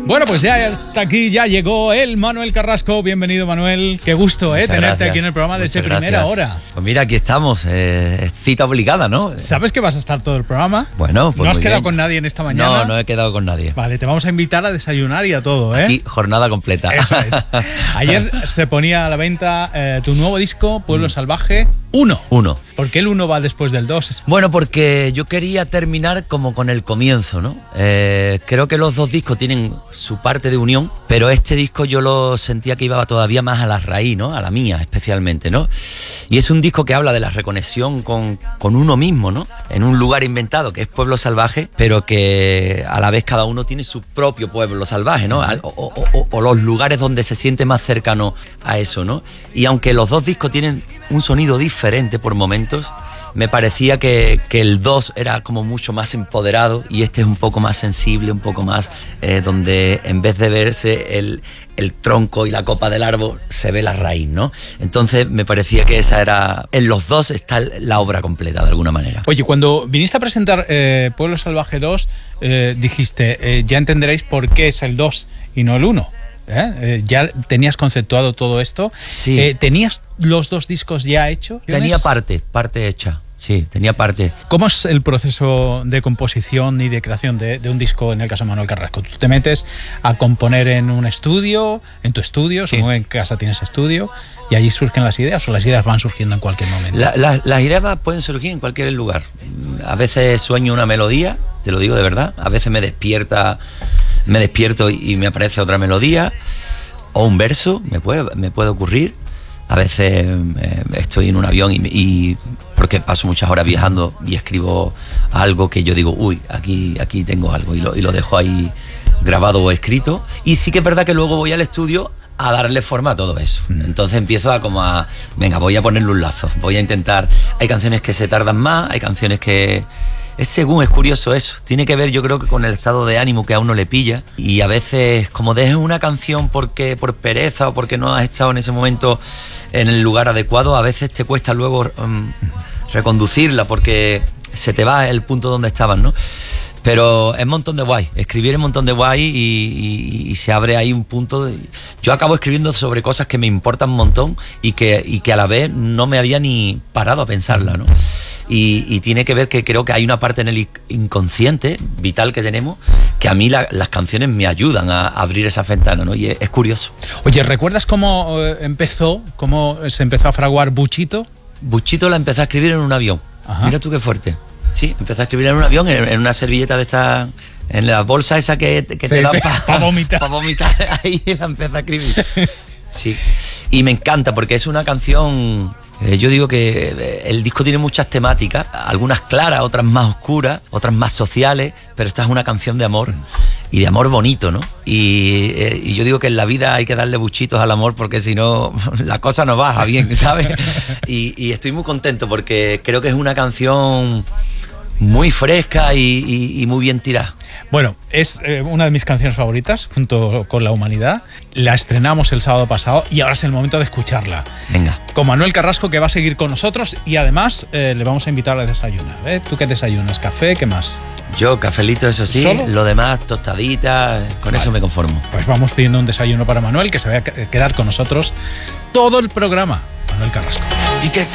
Bueno, pues ya hasta aquí ya llegó el Manuel Carrasco. Bienvenido, Manuel. Qué gusto tenerte gracias. Aquí en el programa desde primera hora. Pues mira, aquí estamos. Es cita obligada, ¿no? ¿Sabes que vas a estar todo el programa? Bueno, pues ¿No has quedado bien. con nadie en esta mañana? No he quedado con nadie. Vale, te vamos a invitar a desayunar y a todo, ¿eh? Aquí, jornada completa. Eso es. Ayer se ponía a la venta tu nuevo disco, Pueblo Salvaje 1. ¿Por qué el 1 va después del 2? Bueno, porque yo quería terminar como con el comienzo, ¿no? Creo que los dos discos tienen su parte de unión, pero este disco yo lo sentía que iba todavía más a la raíz, ¿no? A la mía especialmente, ¿no? Y es un disco que habla de la reconexión con uno mismo, ¿no? En un lugar inventado que es Pueblo Salvaje, pero que a la vez cada uno tiene su propio pueblo salvaje, ¿no? O los lugares donde se siente más cercano a eso, ¿no? Y aunque los dos discos tienen un sonido diferente por momentos, me parecía que el 2 era como mucho más empoderado y este es un poco más sensible, un poco más donde en vez de verse el tronco y la copa del árbol, se ve la raíz, ¿no? Entonces me parecía que esa era... En los dos está la obra completa, de alguna manera. Oye, cuando viniste a presentar Pueblo Salvaje 2, dijiste, ya entenderéis por qué es el 2 y no el 1. ¿Ya tenías conceptuado todo esto? Sí. ¿Tenías los dos discos ya hechos? Tenía parte hecha. Sí, tenía parte. ¿Cómo es el proceso de composición y de creación de un disco en el caso de Manuel Carrasco? ¿Tú te metes a componer en un estudio, en tu estudio, sí. Supongo que en casa tienes estudio, y allí surgen las ideas o las ideas van surgiendo en cualquier momento? Las ideas pueden surgir en cualquier lugar. A veces sueño una melodía, te lo digo de verdad. A veces me despierto y me aparece otra melodía o un verso, me puede ocurrir. A veces estoy en un avión y porque paso muchas horas viajando y escribo algo que yo digo, uy, aquí tengo algo y lo dejo ahí grabado o escrito. Y sí que es verdad que luego voy al estudio a darle forma a todo eso. Entonces empiezo venga, voy a ponerle un lazo, voy a intentar. Hay canciones que se tardan más, hay canciones que... Es curioso eso. Tiene que ver, yo creo, que con el estado de ánimo que a uno le pilla. Y a veces, como dejes una canción por pereza o porque no has estado en ese momento en el lugar adecuado, a veces te cuesta luego reconducirla porque se te va el punto donde estabas, ¿no? Pero es un montón de guay. Escribir es un montón de guay y se abre ahí un punto. Yo acabo escribiendo sobre cosas que me importan un montón y que a la vez no me había ni parado a pensarla, ¿no? Y tiene que ver que creo que hay una parte en el inconsciente vital que tenemos que a mí las canciones me ayudan a abrir esa ventana, ¿no? Y es curioso. Oye, ¿recuerdas cómo se empezó a fraguar Buchito? Buchito la empecé a escribir en un avión. Ajá. Mira tú qué fuerte. Sí, empecé a escribir en un avión, en una servilleta de esta, en la bolsa esa que te da para vomitar. Para vomitar, ahí la empecé a escribir. Sí, y me encanta porque es una canción... yo digo que el disco tiene muchas temáticas, algunas claras, otras más oscuras, otras más sociales, pero esta es una canción de amor y de amor bonito, ¿no? Y yo digo que en la vida hay que darle buchitos al amor porque si no la cosa no baja bien, ¿sabes? Y estoy muy contento porque creo que es una canción muy fresca y muy bien tirada. Bueno, es una de mis canciones favoritas, junto con La Humanidad. La estrenamos el sábado pasado y ahora es el momento de escucharla. Venga. Con Manuel Carrasco, que va a seguir con nosotros y además le vamos a invitar a desayunar. ¿Tú qué desayunas? ¿Café? ¿Qué más? Yo, cafelito, eso sí. ¿Solo? Lo demás, tostaditas, con eso me conformo. Pues vamos pidiendo un desayuno para Manuel, que se va a quedar con nosotros todo el programa. Manuel Carrasco. Y que